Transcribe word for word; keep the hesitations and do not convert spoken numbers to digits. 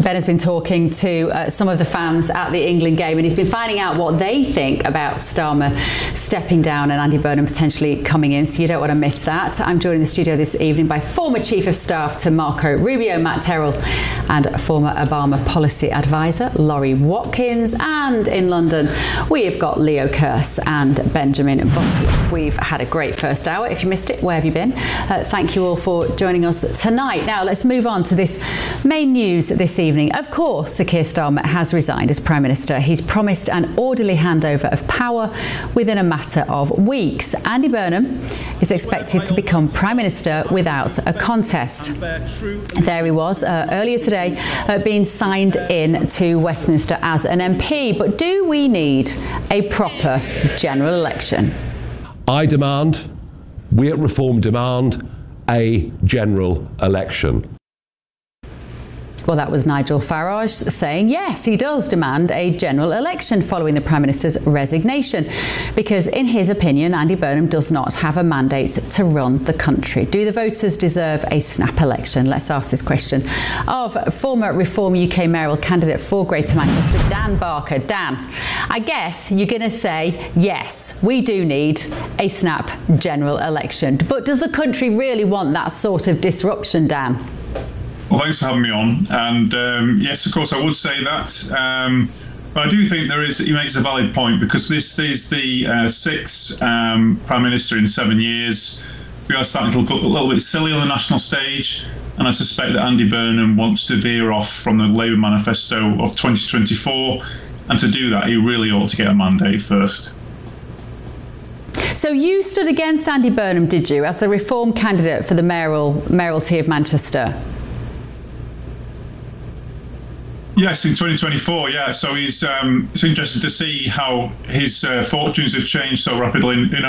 Ben has been talking to uh, some of the fans at the England game, and he's been finding out what they think about Starmer stepping down and Andy Burnham potentially coming in, so you don't want to miss that. I'm joined in the studio this evening by former Chief of Staff to Marco Rubio, Matt Terrell, and former Obama Policy Advisor, Laurie Watkins. And in London, we have got Leo Kearse and Benjamin Bosworth. We've had a great first hour. If you missed it, where have you been? Uh, thank you all for joining us tonight. Now, let's move on to this main news this evening. Of course, Sir Keir Starmer has resigned as Prime Minister. He's promised an orderly handover of power within a matter of weeks. Andy Burnham is expected to become Prime Minister without a contest. There he was uh, earlier today, uh, being signed in to Westminster as an M P. But do we need a proper general election? I demand, we at Reform demand, a general election. Well, that was Nigel Farage saying yes, he does demand a general election following the Prime Minister's resignation, because in his opinion, Andy Burnham does not have a mandate to run the country. Do the voters deserve a snap election? Let's ask this question of former Reform U K mayoral candidate for Greater Manchester, Dan Barker. Dan, I guess you're going to say yes, we do need a snap general election. But does the country really want that sort of disruption, Dan? Well, thanks for having me on. And um, yes, of course, I would say that. Um, but I do think there is, he makes a valid point, because this is the uh, sixth um, Prime Minister in seven years. We are starting to look a little bit silly on the national stage. And I suspect that Andy Burnham wants to veer off from the Labour manifesto of twenty twenty-four. And to do that, he really ought to get a mandate first. So you stood against Andy Burnham, did you, as the Reform candidate for the mayoral, mayoralty of Manchester? Yes, in twenty twenty-four, yeah. So he's um, it's interesting to see how his uh, fortunes have changed so rapidly in, in